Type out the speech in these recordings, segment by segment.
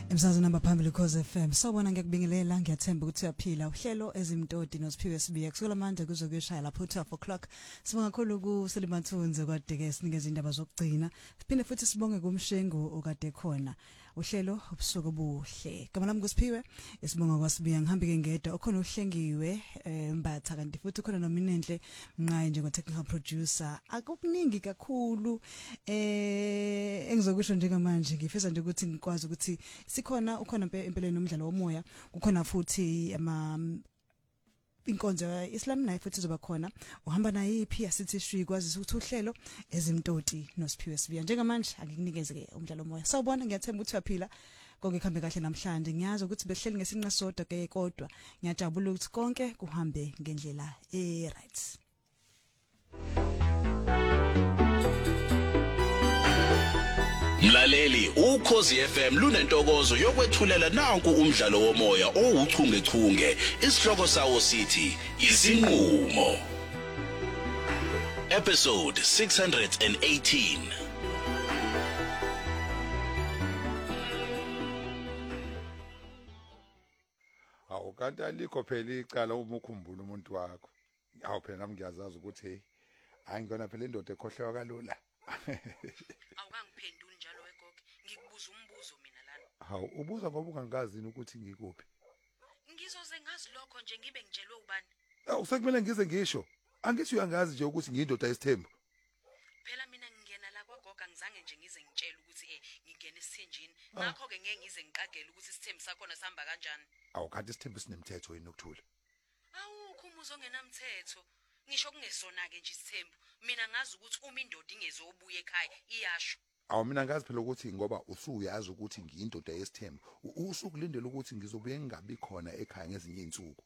Emsazweni namba phambili Khoze FM. Sawubona ngiyakubingelela ngiyathemba ukuthi uyaphila. Uhlelo ezimtoti noSiphiwe Sibiya kusukela manje kuzokushaya lapho 12 o'clock. Sibonga kakhulu ku Selimathunze kade ke sinikeza indaba zokugcina. Siphinde futhi sibonge kumshengo okade khona. Uhlelo ubusuku obuhle. Gama lami kuSiphiwe isibonga kwaSibiya ngihambe ke ngedwa okhona uhlengiwe Mbatha kanti futhi khona noMinenhle Mnqayi njengo technical producer. Akukuningi kakhulu engizokusho njengamanje ngifisa nje ukuthi ngikwazi ukuthi ukhona empeleni umdlalo womoya kukhona futhi inkonzo yaIslam nayo futhi izoba khona uhamba nayiphi asithi shwi kwazi ukuthi uhlelo ezimtoti noSiphiwe Sibiya njengamanje angikunikeze ke umdlalo womoya sawubona ngiyathemba ukuthi uyaphila konke kuhambe kahle namhlanje ngiyazi ukuthi behleli ngesinqa sodwa ke kodwa ngiyajabula ukuthi konke kuhambe ngendlela right. Mlaleli uKhozi FM lunentokozo yokwethulela nanku umdlalo womoya ouchungechunge isihloko sawo sithi izinqumo episode 618 Kanti alikho phela icala uma ukhumbula umuntu wakho phela nami ngiyazazi ukuthi ayingona phela indoda ekhohlewa kalula awungangiphenduli njalo wegogo ngikubuza umbuzo mina lana ubuza ngoba ungangazini ukuthi ngikuphi ngizoze ngazi lokho nje ngibe ngitshelwe ubani usekumele ngize ngisho angithi uyangazi nje ukuthi ngiyindoda yesithembu phela mina ngingena la kwagogo ngizange nje ngize ngitshela ukuthi ngingena esithenjini ngakho ke ngeke ngize ngiqagele ukuthi isithembu sakhona sihamba kanjani kanti isithembu sinemthetho yini ukuthula awukho umuzo ongenamthetho ngisho kungesona ke nje isithembu mina ngazi ukuthi uma indoda ingezobuya ekhaya iyasho mina ngazi phela ukuthi ngoba usuyazi ukuthi ngiyindoda yesithembu usukulindela ukuthi ngizobuye ngingabi khona ekhaya ngezinye izinsuku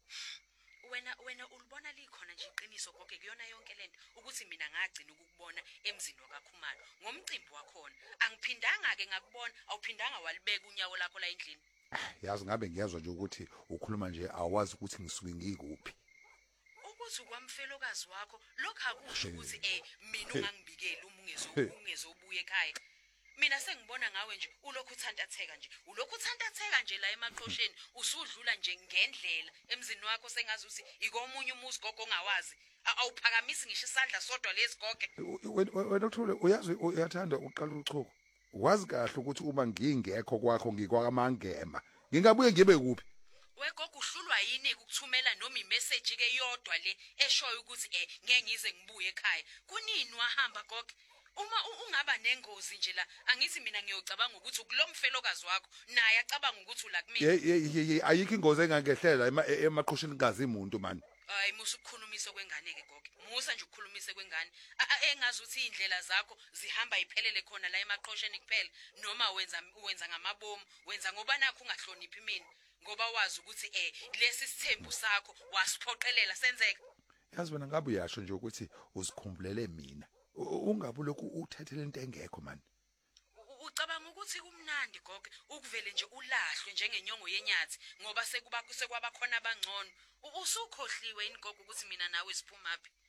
wena ulibona likhona nje iqiniso gogo kuyona yonke lento ukuthi mina ngagcina ukukubona emzini wakaKhumalo ngomcimbi wakhona angiphindanga ke ngakubona awuphindanga walibeka unyawo lakho la endlini yazi ngabe ngiyazwa nje ukuthi ukhuluma nje awazi ukuthi ngisuke ngikuphi ukuthi kwamfelokazi wakho lokho akusho ukuthi mina ungangibikeli uma ungezobuya ekhaya mina sengibona ngawe nje ulokhu uthantatheka nje la emaqhosheni usudlula nje ngendlela emzini wakho sengazi ukuthi ikomunye umuzi gogo ongawazi awuphakamisi ngisho isandla sodwa lesigoge wena ukuthule uyazi uyathanda uqala uchuko wazi kahle ukuthi uma ngingekho kwakho ngikwakamangema ngingabuye ngibe kuphi wegogo uhlulwa yini ukuthumela noma imessage ke yodwa le eshoyo ukuthi ngeke ngize ngibuye ekhaya kunini wahamba gogo uma ungaba nengozi nje la angithi mina ngiyocabanga ukuthi ukulomfelokazi wakho naye acabanga ukuthi ula kumina ayikho ingozi engangehlela emaqhosheni kazi imuntu man hayi musu ukukhulumisa kwengane ke gogo musa nje ukukhulumisa kwengane engazi ukuthi indlela zakho zihamba iphelele khona la emaqhosheni kuphela noma wenza ngamabomu wenza ngoba nakho ungahloniphi mina ngoba wazi ukuthi lesi sithembu sakho wasiphoqelela senzeka yazi wena ngabe uyasho nje ukuthi uzikhumbulele mina ungabe lokhu uthethele into engekho man ucabanga ukuthi kumnandi gogo ukuvele nje ulahlwe njengenyongo yenyathi ngoba sekwaba khona abangcono usukhohliwe yini gogo ukuthi mina nawe siphumaphi